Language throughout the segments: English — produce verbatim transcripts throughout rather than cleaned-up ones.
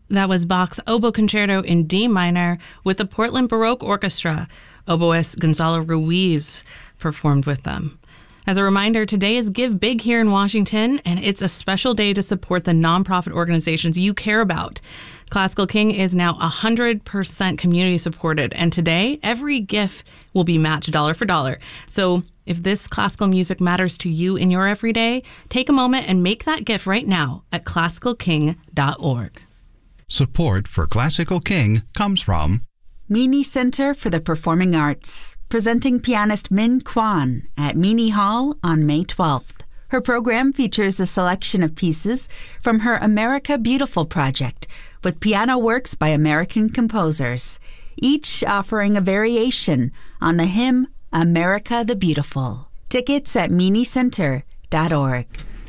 That was Bach's Oboe Concerto in D minor with the Portland Baroque Orchestra. Oboist Gonzalo Ruiz performed with them. As a reminder, today is Give Big here in Washington, and it's a special day to support the nonprofit organizations you care about. Classical King is now one hundred percent community supported, and today, every gift will be matched dollar for dollar. So if this classical music matters to you in your everyday, take a moment and make that gift right now at classical king dot org. Support for Classical King comes from Meany Center for the Performing Arts, presenting pianist Min Kwan at Meany Hall on May twelfth. Her program features a selection of pieces from her America Beautiful project with piano works by American composers, each offering a variation on the hymn America the Beautiful. Tickets at meany center dot org.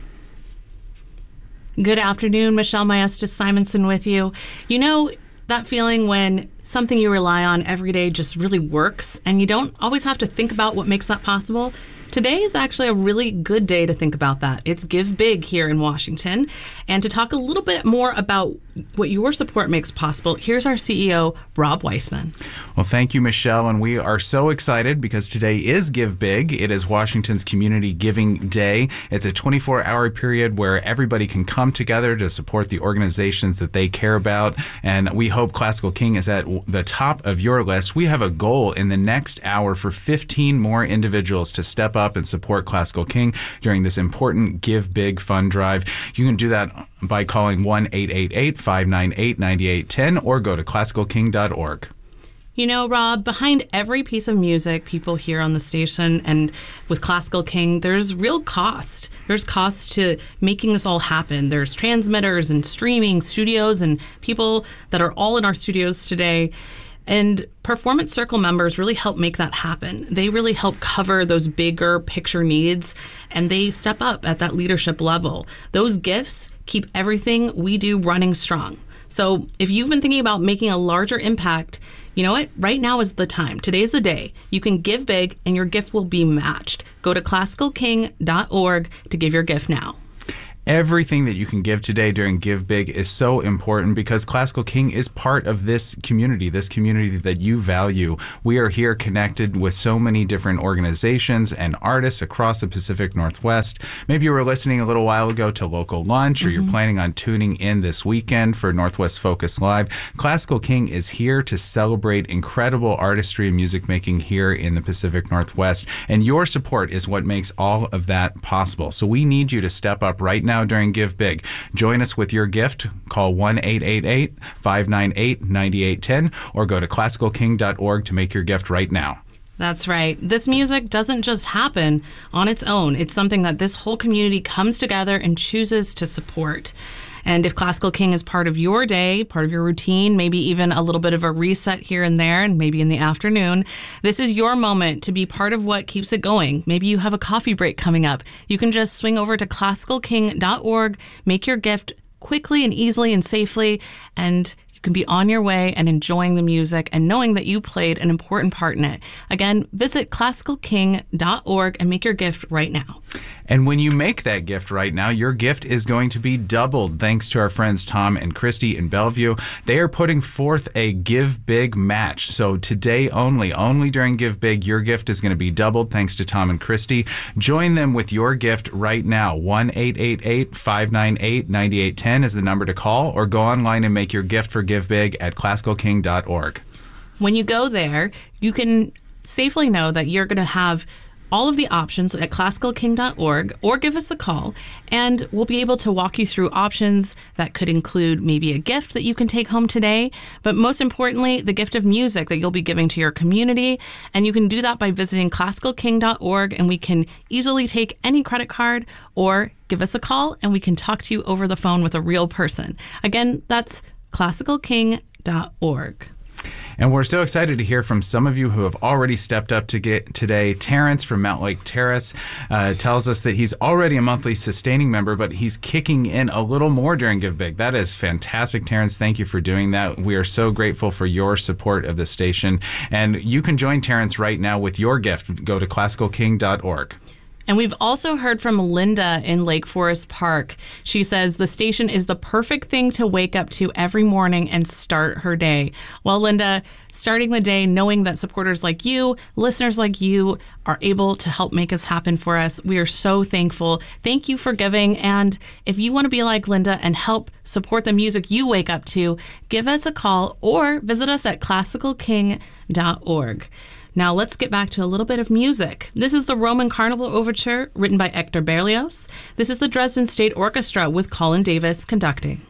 Good afternoon, Michelle Maestas Simonson with you. You know that feeling when something you rely on every day just really works and you don't always have to think about what makes that possible? Today is actually a really good day to think about that. It's Give Big here in Washington. And to talk a little bit more about what your support makes possible, here's our C E O, Rob Weissman. Well, thank you, Michelle. And we are so excited because today is Give Big. It is Washington's Community Giving Day. It's a twenty-four hour period where everybody can come together to support the organizations that they care about. And we hope Classical King is at the top of your list. We have a goal in the next hour for fifteen more individuals to step up and support Classical King during this important Give Big fund drive. You can do that by calling one eight eight eight, five nine eight, nine eight one zero or go to classical king dot org. You know, Rob, behind every piece of music people hear on the station and with Classical King, there's real cost. There's cost to making this all happen. There's transmitters and streaming studios and people that are all in our studios today. And Performance Circle members really help make that happen. They really help cover those bigger picture needs, and they step up at that leadership level. Those gifts keep everything we do running strong. So if you've been thinking about making a larger impact, you know what? Right now is the time. Today's the day. You can give big, and your gift will be matched. Go to classical king dot org to give your gift now. Everything that you can give today during Give Big is so important because Classical King is part of this community, this community that you value. We are here connected with so many different organizations and artists across the Pacific Northwest. Maybe you were listening a little while ago to Local Lunch, or mm-hmm. you're planning on tuning in this weekend for Northwest Focus Live. Classical King is here to celebrate incredible artistry and music making here in the Pacific Northwest, and your support is what makes all of that possible. So we need you to step up right now during Give Big. Join us with your gift. Call one eight eight eight, five nine eight, nine eight one zero or go to classical king dot org to make your gift right now. That's right. This music doesn't just happen on its own. It's something that this whole community comes together and chooses to support. And if Classical King is part of your day, part of your routine, maybe even a little bit of a reset here and there, and maybe in the afternoon, this is your moment to be part of what keeps it going. Maybe you have a coffee break coming up. You can just swing over to classical king dot org, make your gift quickly and easily and safely, and you can be on your way and enjoying the music and knowing that you played an important part in it. Again, visit classical king dot org and make your gift right now. And when you make that gift right now, your gift is going to be doubled thanks to our friends Tom and Christy in Bellevue. They are putting forth a Give Big match. So today only, only during Give Big, your gift is going to be doubled thanks to Tom and Christy. Join them with your gift right now. one eight eight eight, five nine eight, nine eight one zero is the number to call, or go online and make your gift for Give Big at classical king dot org. When you go there, you can safely know that you're going to have all of the options at classical king dot org, or give us a call, and we'll be able to walk you through options that could include maybe a gift that you can take home today, but most importantly, the gift of music that you'll be giving to your community. And you can do that by visiting classical king dot org, and we can easily take any credit card, or give us a call and we can talk to you over the phone with a real person. Again, that's classical king dot org. And we're so excited to hear from some of you who have already stepped up to get today. Terrence from Mountlake Terrace uh, tells us that he's already a monthly sustaining member, but he's kicking in a little more during Give Big. That is fantastic, Terrence. Thank you for doing that. We are so grateful for your support of the station. And you can join Terrence right now with your gift. Go to classical king dot org. And we've also heard from Linda in Lake Forest Park. She says the station is the perfect thing to wake up to every morning and start her day. Well, Linda, starting the day knowing that supporters like you, listeners like you, are able to help make this happen for us, we are so thankful. Thank you for giving. And if you want to be like Linda and help support the music you wake up to, give us a call or visit us at classical king dot org. Now let's get back to a little bit of music. This is the Roman Carnival Overture, written by Hector Berlioz. This is the Dresden State Orchestra with Colin Davis conducting.